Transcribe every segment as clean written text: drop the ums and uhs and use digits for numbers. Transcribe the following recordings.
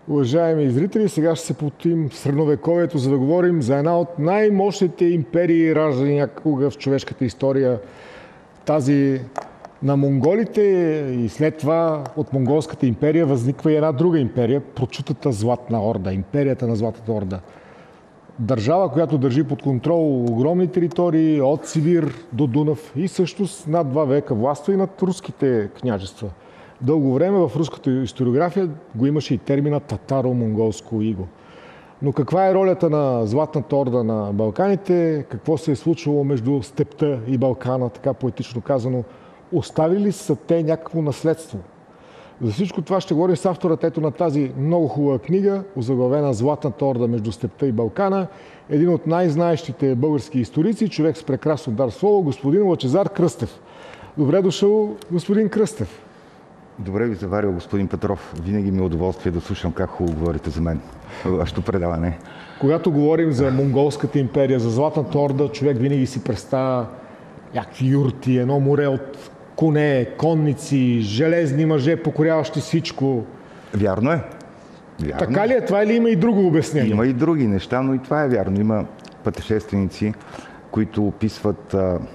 Уважаеми зрители, сега ще се потим в средновековието, за да говорим за една от най-мощните империи, раждани някога в човешката история. Тази на монголите, и след това от монголската империя възниква и една друга империя, прочутата Златна Орда, империята на Златната Орда. Държава, която държи под контрол огромни територии от Сибир до Дунав и също над 2 века властва и над руските княжества. Дълго време в руската историография го имаше и термина татаро-монголско иго. Но каква е ролята на Златната Орда на Балканите? Какво се е случвало между степта и Балкана, така поетично казано? Оставили ли са те някакво наследство? За всичко това ще говорим с авторът ето на тази много хубава книга, озаглавена Златната Орда между степта и Балкана. Един от най-знаещите български историци, човек с прекрасно дар слово, господин Лъчезар Кръстев. Добре дошъл, господин Кръстев. Добре ви заварил, господин Петров. Винаги ми е удоволствие да слушам как хубаво говорите за мен. Вашето предаване. Когато говорим за монголската империя, за Златната Орда, човек винаги си представя някакви юрти, едно море от коне, конници, железни мъже, покоряващи всичко. Вярно е. Вярно. Така ли е това или има и друго обяснение? Има и други неща, но и това е вярно. Има пътешественици, които описват,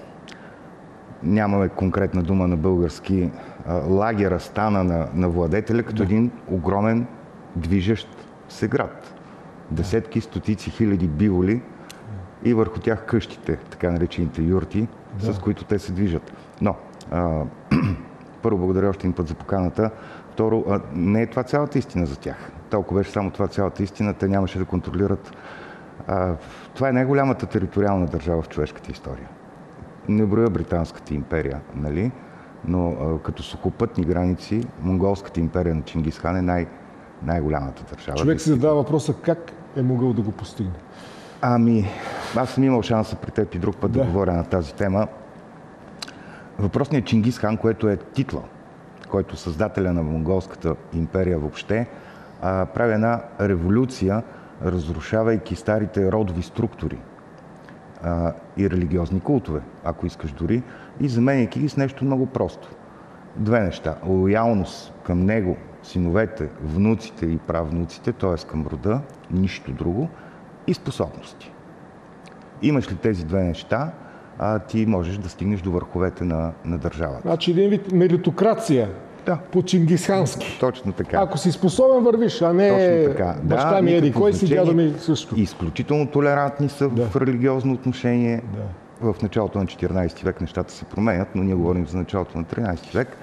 нямаме конкретна дума на български, лагера, стана на владетеля, като един огромен движещ се град. Десетки, стотици хиляди биволи и върху тях къщите, така наречените юрти, с които те се движат. Но, първо, благодаря още един път за поканата. Второ, не е това цялата истина за тях. Толкова беше само това цялата истина, те нямаше да контролират. Това е най-голямата териториална държава в човешката история. Не броя Британската империя, нали? Но като сухопътни граници, Монголската империя на Чингис Хан е най-голямата държава. Човек си задава въпроса как е могъл да го постигне. Аз съм имал шанса при теб и друг път да говоря на тази тема. Въпросният Чингис Хан, което е титла, който създателя на Монголската империя въобще, прави една революция, разрушавайки старите родови структури и религиозни култове, ако искаш дори, и заменяйки ги с нещо много просто. 2 неща. Лоялност към него, синовете, внуците и правнуците, т.е. към рода, нищо друго, и способности. Имаш ли тези 2 неща, ти можеш да стигнеш до върховете на държавата. Значи един вид меритокрация. Да. По чингисхански. Точно така. Ако си способен, вървиш, а не баща ми еди кой си, дядо ми също. Изключително толерантни са в религиозно отношение. В началото на 14 век нещата се променят, но ние говорим за началото на 13 век.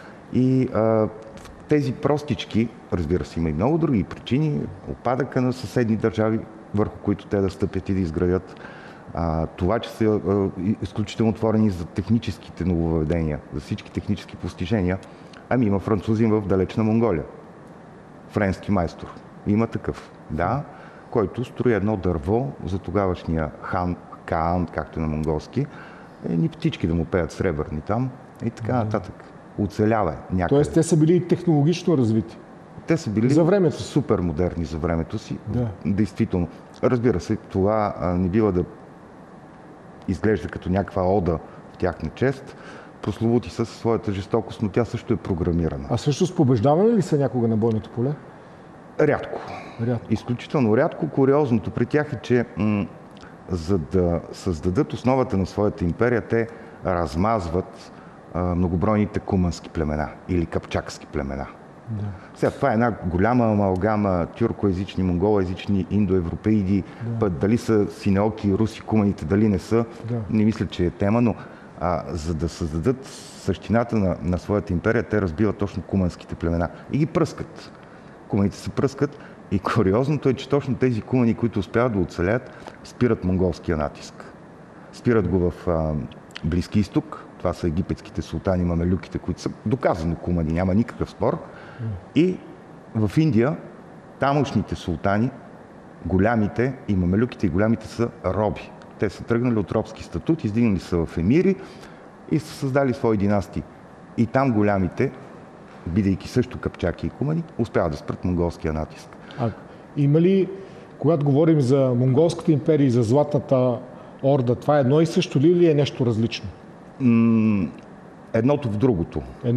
И тези простички, разбира се, има и много други причини, опадъка на съседни държави, върху които те да стъпят и да изградят. Това, че са изключително отворени за техническите нововъведения, за всички технически постижения. Има французин в далечна Монголия. Френски майстор. Има такъв. Да, който строи едно дърво за тогавашния хан Каан, както на монголски. Ни птички да му пеят сребърни там и така нататък. Оцелява някъде. Тоест те са били технологично развити. Те са били за времето супер модерни за времето си. Действително. Разбира се, това не бива да изглежда като някаква ода в тяхна чест. Прословути са със своята жестокост, но тя също е програмирана. А също побеждавани ли са някога на бойното поле? Рядко. Изключително рядко. Куриозното при тях е, че за да създадат основата на своята империя, те размазват многобройните кумански племена или капчакски племена. Сега това е една голяма амалгама тюркоезични, монголоезични, индоевропеиди, път дали са синеоки, руси, куманите, дали не са. Не мисля, че е тема, но за да създадат същината на своята империя, те разбиват точно куманските племена и ги пръскат. Куманите се пръскат и куриозното е, че точно тези кумани, които успяват да оцелят, спират монголския натиск. Спират го в Близки изток, това са египетските султани, мамелюките, които са доказано кумани, няма никакъв спор. И в Индия тамошните султани, голямите и мамелюките и голямите са роби. Те са тръгнали от робски статут, издигнали са в емири и са създали свои династии. И там голямите, бидейки също капчаки и кумани, успяват да спрат монголския натиск. Има ли, когато говорим за монголската империя и за Златната Орда, това е едно и също ли или е нещо различно? Едното в другото.